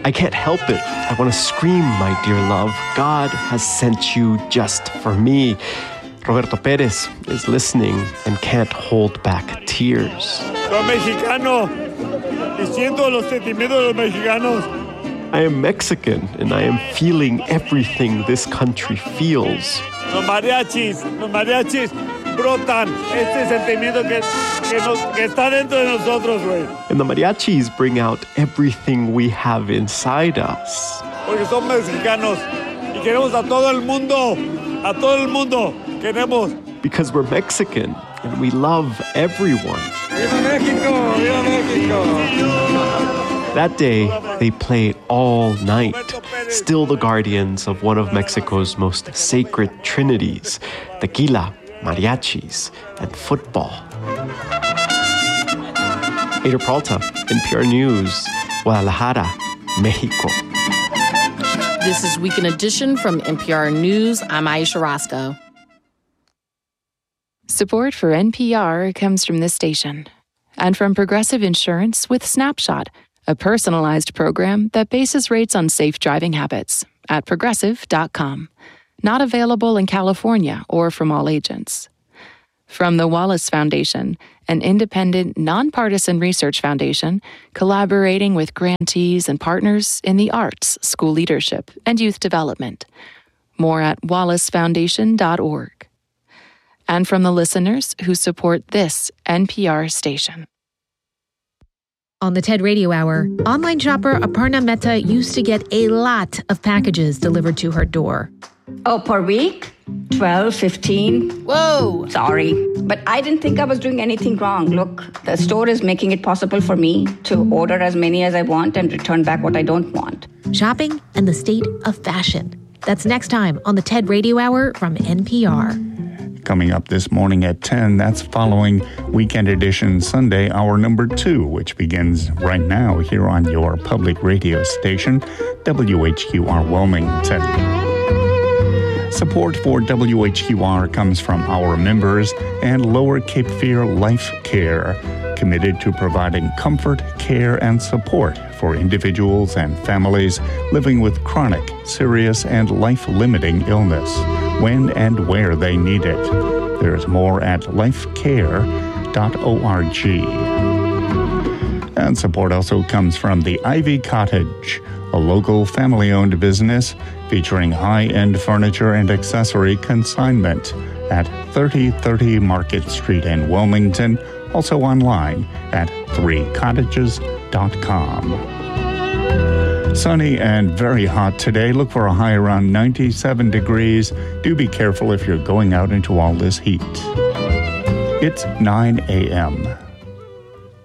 I can't help it. I want to scream, my dear love. God has sent you just for me. Roberto Perez is listening and can't hold back tears. Soy mexicano y siento los sentimientos de los mexicanos. I am Mexican and I am feeling everything this country feels. Los mariachis brotan este sentimiento que está dentro de nosotros, güey. And the mariachis bring out everything we have inside us. Porque son mexicanos y queremos a todo el mundo queremos. Because we're Mexican and we love everyone. ¡Viva México! ¡Viva México! That day, they played all night, still the guardians of one of Mexico's most sacred trinities, tequila, mariachis, and football. Ada Peralta, NPR News, Guadalajara, Mexico. This is Weekend Edition from NPR News. I'm Aisha Roscoe. Support for NPR comes from this station and from Progressive Insurance with Snapshot, a personalized program that bases rates on safe driving habits at progressive.com. Not available in California or from all agents. From the Wallace Foundation, an independent, nonpartisan research foundation collaborating with grantees and partners in the arts, school leadership, and youth development. More at wallacefoundation.org. And from the listeners who support this NPR station. On the TED Radio Hour, online shopper Aparna Mehta used to get a lot of packages delivered to her door. Oh, per week? 12, 15. Whoa! Sorry, but I didn't think I was doing anything wrong. Look, the store is making it possible for me to order as many as I want and return back what I don't want. Shopping and the state of fashion. That's next time on the TED Radio Hour from NPR. Coming up this morning at 10, that's following Weekend Edition Sunday, hour number 2, which begins right now here on your public radio station, WHQR Wilmington. Support for WHQR comes from our members and Lower Cape Fear Life Care, committed to providing comfort, care, and support for individuals and families living with chronic, serious, and life-limiting illness, when and where they need it. There's more at lifecare.org. And support also comes from the Ivy Cottage, a local family-owned business featuring high-end furniture and accessory consignment at 3030 Market Street in Wilmington, also online at 3cottages.com. Sunny and very hot today. Look for a high around 97 degrees. Do be careful if you're going out into all this heat. It's 9 a.m.